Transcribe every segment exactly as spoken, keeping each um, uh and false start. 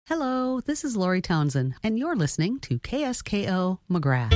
Hello, this is Lori Townsend, and you're listening to K S K O McGrath.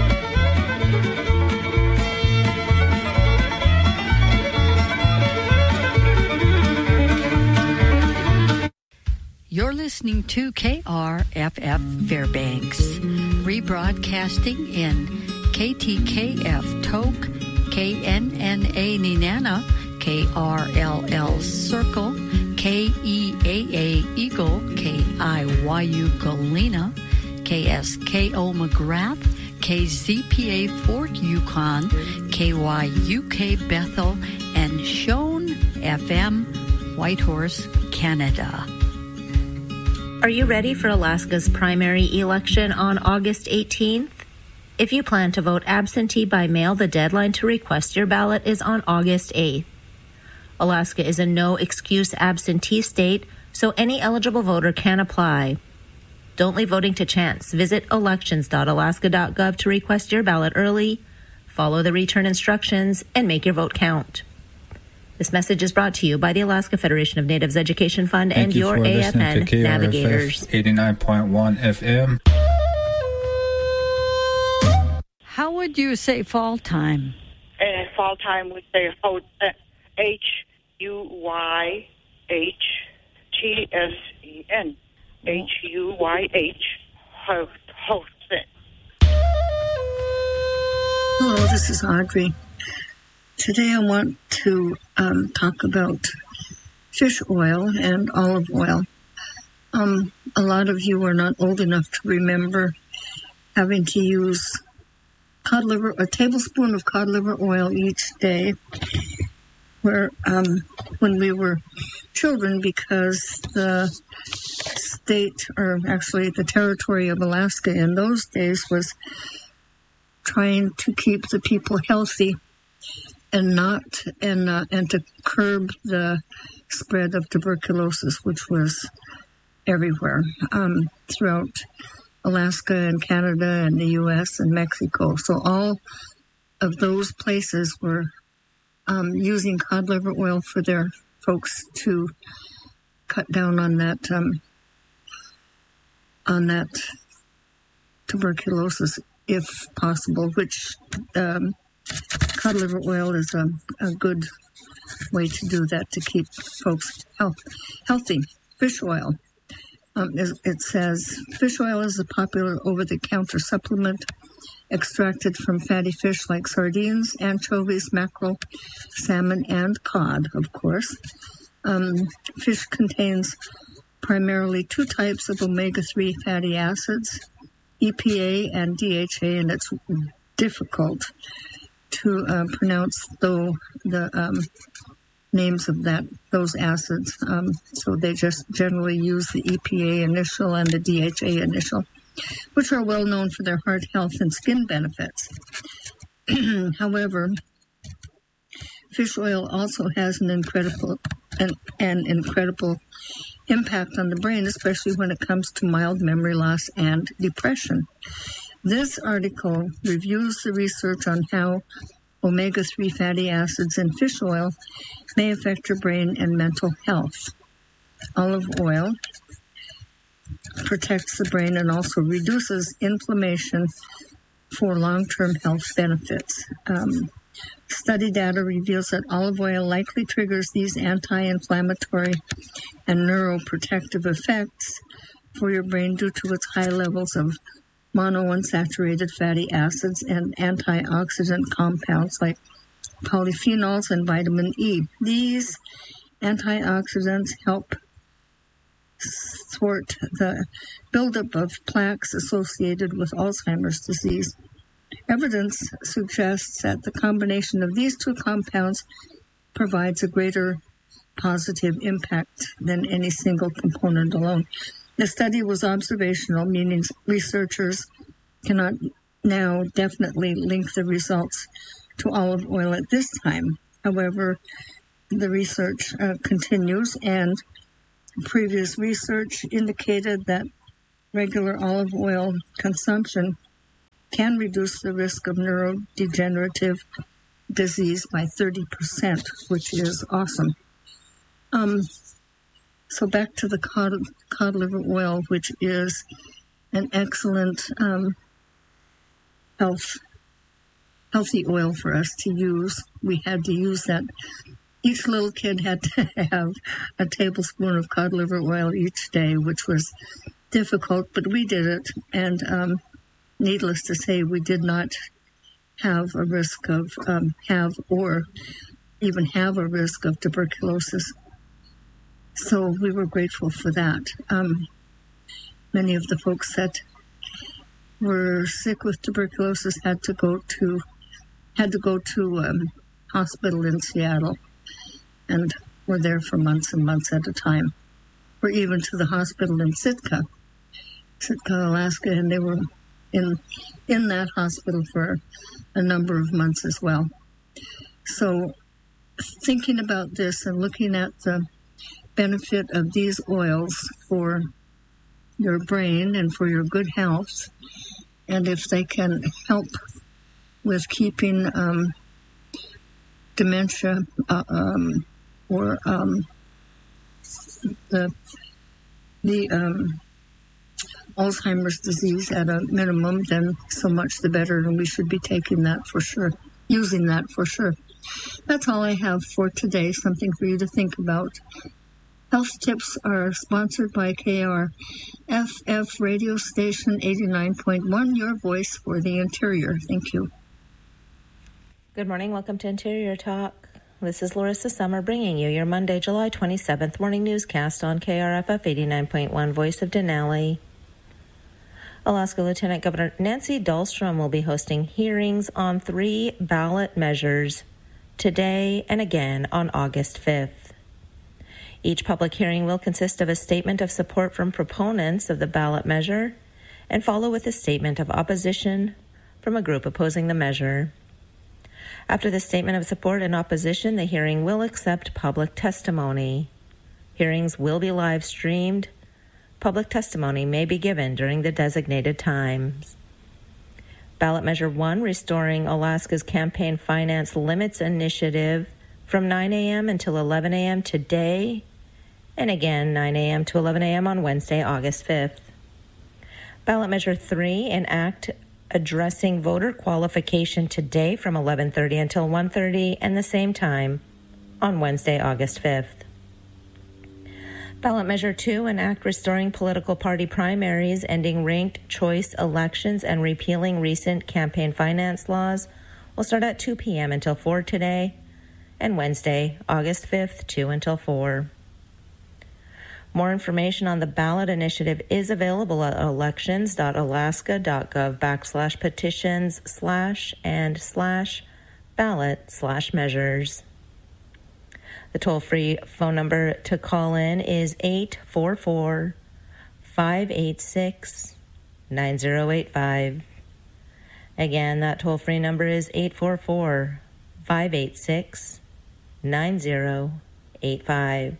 You're listening to K R F F Fairbanks, rebroadcasting in K T K F Tok, K N N A Nenana, K R L L Circle, K E A A Eagle, K I Y U Galena, K S K O McGrath, K Z P A Fort Yukon, K Y U K Bethel, and Shone F M, Whitehorse, Canada. Are you ready for Alaska's primary election on August eighteenth? If you plan to vote absentee by mail, the deadline to request your ballot is on August eighth. Alaska is a no-excuse absentee state, so any eligible voter can apply. Don't leave voting to chance. Visit elections dot alaska dot gov to request your ballot early, follow the return instructions, and make your vote count. This message is brought to you by the Alaska Federation of Natives Education Fund Thank and you your for A F N listening to K R F F navigators. eighty-nine point one F M. How would you say fall time? Uh, fall time would say uh, H U Y H T S E N. H U Y H, Hostin. Hello, this is Audrey. Today I want to um, talk about fish oil and olive oil. Um, a lot of you are not old enough to remember having to use cod liver, a tablespoon of cod liver oil each day, where um, when we were children, because the state, or actually the territory of Alaska in those days, was trying to keep the people healthy and not and uh, and to curb the spread of tuberculosis, which was everywhere um, throughout Alaska and Canada and the U S and Mexico. So all of those places were um, using cod liver oil for their folks to cut down on that um, on that tuberculosis, if possible, which um, cod liver oil is a, a good way to do that, to keep folks health, healthy. Fish oil. Um, it says, fish oil is a popular over-the-counter supplement extracted from fatty fish like sardines, anchovies, mackerel, salmon, and cod, of course. Um, fish contains primarily two types of omega three fatty acids, E P A and D H A, and it's difficult to uh, pronounce though the um, names of that those acids. Um, so they just generally use the E P A initial and the D H A initial, which are well known for their heart health and skin benefits. However, fish oil also has an incredible an, an incredible impact on the brain, especially when it comes to mild memory loss and depression. This article reviews the research on how omega three fatty acids in fish oil may affect your brain and mental health. Olive oil protects the brain and also reduces inflammation for long-term health benefits. Um, study data reveals that olive oil likely triggers these anti-inflammatory and neuroprotective effects for your brain due to its high levels of monounsaturated fatty acids and antioxidant compounds like polyphenols and vitamin E. These antioxidants help thwart the buildup of plaques associated with Alzheimer's disease. Evidence suggests that the combination of these two compounds provides a greater positive impact than any single component alone. The study was observational, meaning researchers cannot now definitely link the results to olive oil at this time. However, the research uh, continues, and previous research indicated that regular olive oil consumption can reduce the risk of neurodegenerative disease by thirty percent, which is awesome. Um, So back to the cod, cod liver oil, which is an excellent um, health healthy oil for us to use. We had to use that. Each little kid had to have a tablespoon of cod liver oil each day, which was difficult, but we did it. And um, needless to say, we did not have a risk of, um, have or even have a risk of tuberculosis. So we were grateful for that. Um, many of the folks that were sick with tuberculosis had to go to had to go to um, hospital in Seattle, and were there for months and months at a time. Or even to the hospital in Sitka, Sitka, Alaska, and they were in in that hospital for a number of months as well. So thinking about this and looking at the benefit of these oils for your brain and for your good health, and if they can help with keeping um, dementia uh, um, or um, the the um, Alzheimer's disease at a minimum, then so much the better, and we should be taking that for sure, using that for sure. That's all I have for today, something for you to think about. Health Tips are sponsored by K R F F radio station eighty-nine point one, your voice for the interior. Thank you. Good morning. Welcome to Interior Talk. This is Larissa Summer bringing you your Monday, July twenty-seventh morning newscast on K R F F eighty-nine point one, Voice of Denali. Alaska Lieutenant Governor Nancy Dahlstrom will be hosting hearings on three ballot measures today and again on August fifth. Each public hearing will consist of a statement of support from proponents of the ballot measure and follow with a statement of opposition from a group opposing the measure. After the statement of support and opposition, the hearing will accept public testimony. Hearings will be live streamed. Public testimony may be given during the designated times. Ballot Measure one, Restoring Alaska's Campaign Finance Limits Initiative, from nine a.m. until eleven a.m. today, and again nine a.m. to eleven a.m. on Wednesday, August fifth. Ballot Measure three, an act addressing voter qualification today from eleven thirty until one thirty, and the same time on Wednesday, August fifth. Ballot Measure two, an act restoring political party primaries, ending ranked choice elections, and repealing recent campaign finance laws, will start at two p.m. until four today, and Wednesday, August fifth, two until four. More information on the ballot initiative is available at elections.alaska.gov backslash petitions slash and slash ballot slash measures. The toll-free phone number to call in is eight four four, five eight six, nine zero eight five. Again, that toll-free number is eight four four, five eight six, nine zero eight five.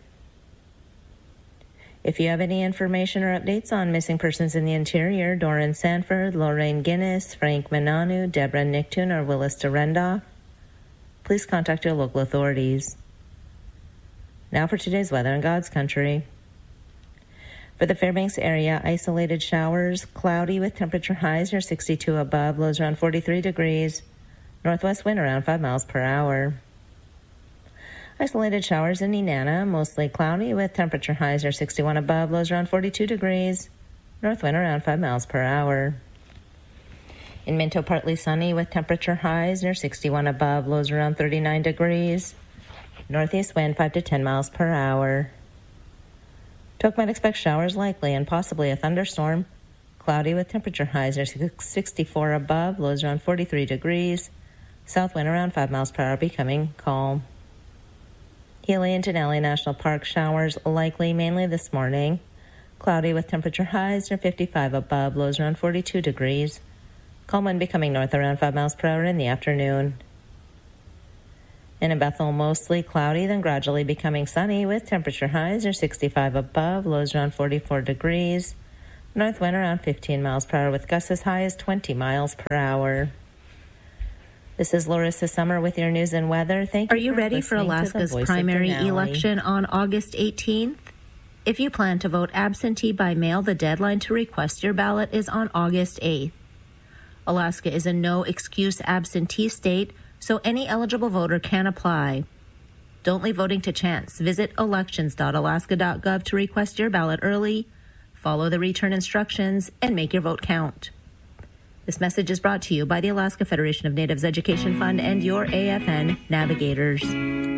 If you have any information or updates on missing persons in the interior, Doran Sanford, Lorraine Guinness, Frank Mananu, Deborah Nichtun, or Willis Dorendoff, please contact your local authorities. Now for today's weather in God's country. For the Fairbanks area, isolated showers, cloudy with temperature highs near sixty-two above, lows around forty-three degrees, northwest wind around five miles per hour. Isolated showers in Nenana, mostly cloudy with temperature highs near sixty-one above, lows around forty-two degrees, north wind around five miles per hour. In Minto, partly sunny with temperature highs near sixty-one above, lows around thirty-nine degrees, northeast wind five to ten miles per hour. Tok might expect showers likely and possibly a thunderstorm. Cloudy with temperature highs near sixty-four above, lows around forty-three degrees, south wind around five miles per hour, becoming calm. Healy and Denali National Park, showers likely mainly this morning. Cloudy with temperature highs near fifty-five above, lows around forty-two degrees. Calm wind becoming north around five miles per hour in the afternoon. And in Bethel, mostly cloudy, then gradually becoming sunny with temperature highs near sixty-five above, lows around forty-four degrees. North wind around fifteen miles per hour with gusts as high as twenty miles per hour. This is Larissa Summer with your news and weather. Thank you. Are you for ready for Alaska's primary election on August eighteenth? If you plan to vote absentee by mail, the deadline to request your ballot is on August eighth. Alaska is a no-excuse absentee state, so any eligible voter can apply. Don't leave voting to chance. Visit elections dot alaska dot gov to request your ballot early, follow the return instructions, and make your vote count. This message is brought to you by the Alaska Federation of Natives Education Fund and your A F N Navigators.